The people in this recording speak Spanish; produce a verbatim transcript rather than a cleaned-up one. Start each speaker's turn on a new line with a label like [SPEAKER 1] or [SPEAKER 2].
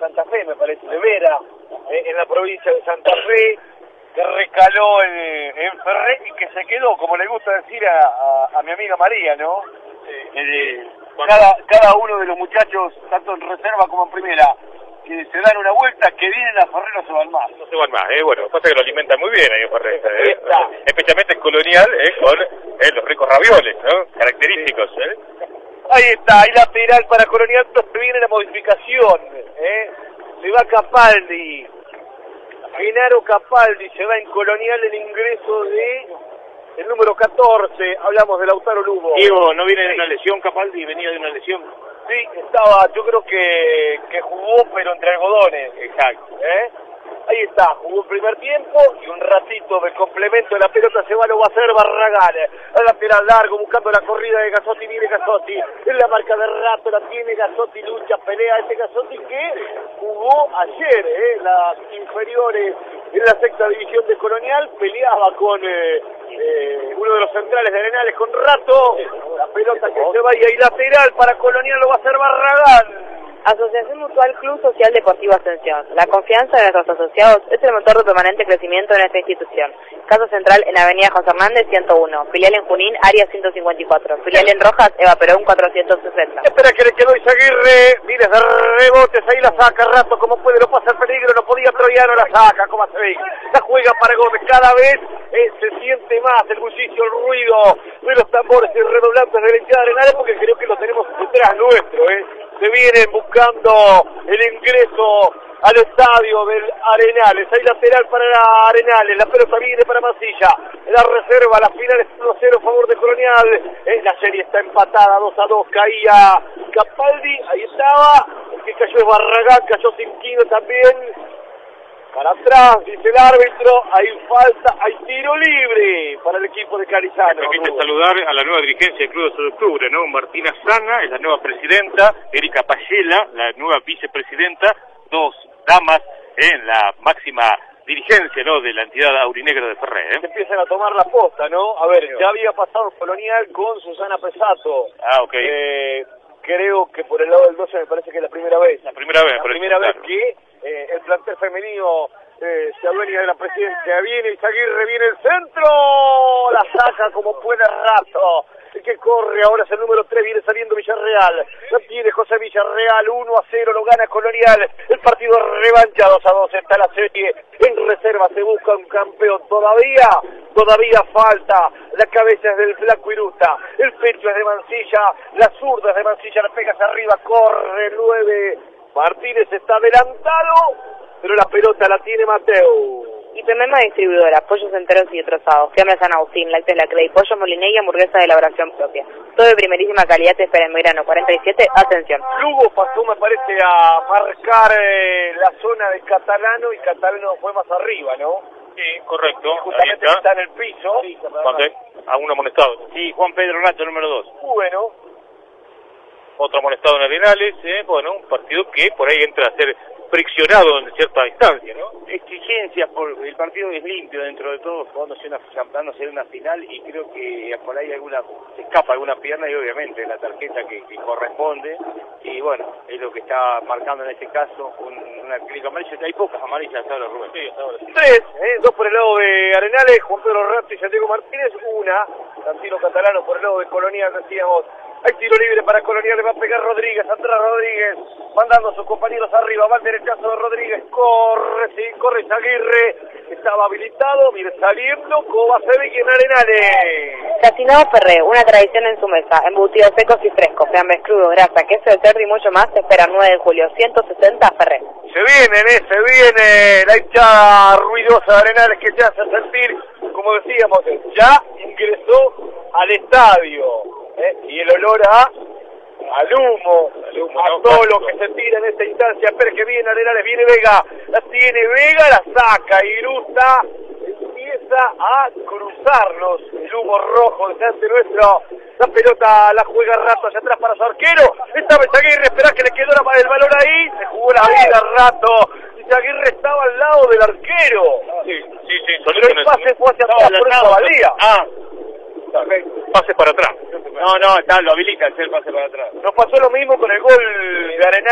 [SPEAKER 1] Santa Fe, me parece, de Vera, eh, en la provincia de Santa Fe, que recaló en, en Ferré y que se quedó, como le gusta decir a, a, a mi amiga María, ¿no? Eh, eh, cada, cada uno de los muchachos, tanto en reserva como en primera, que se dan una vuelta, que vienen a Ferré no se van más.
[SPEAKER 2] No se van más, eh, bueno, pasa que lo alimentan muy bien ahí en Ferré, eh, especialmente en Colonial, eh, con eh, los ricos ravioles, ¿no? Característicos, ¿eh?
[SPEAKER 1] Ahí está, hay lateral para Colonial, se viene la modificación, ¿eh? Se va Capaldi, Genaro Capaldi, se va en Colonial el ingreso de el número catorce, hablamos de Lautaro Lugo.
[SPEAKER 2] Diego, ¿no viene de una lesión Capaldi? ¿Venía de una lesión?
[SPEAKER 1] Sí, estaba, yo creo que, que jugó, pero entre algodones.
[SPEAKER 2] Exacto.
[SPEAKER 1] ¿Eh? Ahí está, jugó el primer tiempo y un ratito de complemento de la pelota se va, lo va a hacer Barragán. El lateral largo, buscando la corrida de Gazzotti, viene Gazzotti. En la marca de rato la tiene Gazzotti, lucha, pelea este Gazzotti que jugó ayer, ¿eh? Las inferiores en la sexta división de Colonial, peleaba con eh, eh, uno de los centrales de Arenales, con Rato. La pelota que se va y ahí lateral para Colonial lo va a hacer Barragán.
[SPEAKER 3] Asociación Mutual Club Social Deportivo Ascensión. La confianza de nuestros asociados es el motor de permanente crecimiento en esta institución. Casa central en Avenida José Hernández ciento uno, filial en Junín, área ciento cincuenta y cuatro, filial en Rojas, Eva Perón cuatrocientos sesenta.
[SPEAKER 1] Espera que le quedó Izaguirre, miles de rebotes, ahí la saca Rato, como puede, lo pasa el peligro, no podía Troyano, la saca, como hace bien. La juega para Gómez, cada vez eh, se siente más el bullicio, el ruido de los tambores redoblantes de la hinchada de Arenales, porque creo que lo tenemos detrás nuestro, eh. Se vienen buscando el ingreso al estadio del Arenales. Hay lateral para Arenales, la pelota viene para Mansilla. La reserva, la final es uno a cero a favor de Colonial. Eh, la serie está empatada, dos a dos. Caía Capaldi, ahí estaba. El que cayó es Barragán, cayó Cinquino también. Para atrás, dice el árbitro, hay falta, hay tiro libre para el equipo de Carizano.
[SPEAKER 2] Me permite saludar a la nueva dirigencia del Club dos de Octubre, ¿no? Martina Zana es la nueva presidenta, Erika Payela, la nueva vicepresidenta, dos damas en la máxima dirigencia, ¿no?, de la entidad aurinegra de Ferré, ¿eh?
[SPEAKER 1] Se empiezan a tomar la posta, ¿no? A ver, ya había pasado Colonial con Susana Pesato.
[SPEAKER 2] Ah, ok.
[SPEAKER 1] Eh, creo que por el lado del doce me parece que es la primera vez.
[SPEAKER 2] La primera vez,
[SPEAKER 1] La
[SPEAKER 2] por
[SPEAKER 1] primera
[SPEAKER 2] eso,
[SPEAKER 1] vez
[SPEAKER 2] claro.
[SPEAKER 1] que eh, el plantel femenino eh, se adueña de la presidencia. Viene Izaguirre, viene el centro, la saca como puede Rato. El que corre ahora es el número tres, viene saliendo Villarreal. Lo tiene José Villarreal, uno a cero, lo gana Colonial. El partido revancha, dos a dos, está la serie. En reserva se busca un campeón. Todavía, todavía falta. La cabeza es del Flaco Irusta. El pecho es de Mansilla. La zurda es de Mansilla, la pega hacia arriba, corre el nueve. Martínez está adelantado, pero la pelota la tiene Mateo.
[SPEAKER 3] Y Pemema Distribuidora, pollos enteros y trozados, fiambre San Agustín, lácteos Laclay, pollo Moliné y hamburguesa de elaboración propia. Todo de primerísima calidad, te espera en Belgrano cuarenta y siete, atención.
[SPEAKER 1] Lugo pasó, me parece, a marcar eh, la zona de Catalano y Catalano fue más arriba, ¿no?
[SPEAKER 2] Sí, correcto.
[SPEAKER 1] Y justamente
[SPEAKER 2] Ahí está.
[SPEAKER 1] está en el piso. Sí,
[SPEAKER 2] ¿Cuánto es? A un amonestado. Sí, Juan Pedro Nacho, número dos.
[SPEAKER 1] Bueno.
[SPEAKER 2] Otro amonestado en Arenales, eh, bueno, un partido que por ahí entra a ser friccionado en cierta distancia, ¿no?
[SPEAKER 4] Exigencias, por el partido es limpio dentro de todo, jugándose una, jugándose una final y creo que por ahí alguna se escapa alguna pierna y obviamente la tarjeta que, que corresponde y bueno, es lo que está marcando en este caso un, una clínica amarilla. Hay pocas amarillas hasta ahora, Rubén.
[SPEAKER 2] Sí, hasta ahora sí.
[SPEAKER 1] Tres, ¿eh? Dos por el lado de Arenales, Juan Pedro Rato y Santiago Martínez, una, Santino Catalano por el lado de Colonial, decíamos. Hay tiro libre para Colonial, le va a pegar Rodríguez, atrás Rodríguez, mandando a sus compañeros arriba, va el derechazo de Rodríguez, corre, sí, corre Izaguirre, estaba habilitado, mire, saliendo, Kovacevic en Arenales.
[SPEAKER 3] Chacinado Ferré, una tradición en su mesa, embutidos secos y frescos, fiambres crudos, grasa, queso de cerdo y mucho más, te espera nueve de julio, ciento sesenta Ferré.
[SPEAKER 1] Se vienen, eh, se viene la hinchada ruidosa de Arenales que ya hace sentir, como decíamos, ya ingresó al estadio. ¿Eh? Y el olor a al humo, al humo a no, todo no, lo que se tira en esta instancia. Espera que viene Arenales, viene Vega, la tiene Vega, la saca, Irusta empieza a cruzarlos, el humo rojo delante nuestro, la pelota la juega Rato hacia atrás para su arquero, esta vez Izaguirre, espera que le quedó la, el balón ahí, se jugó la vida Rato, Izaguirre estaba al lado del arquero,
[SPEAKER 2] sí, sí, sí,
[SPEAKER 1] pero el pase fue hacia atrás, por eso valía.
[SPEAKER 2] Ah, pase para atrás.
[SPEAKER 4] No, no, está, lo habilita el pase para atrás.
[SPEAKER 1] Nos pasó lo mismo con el gol de Arenales.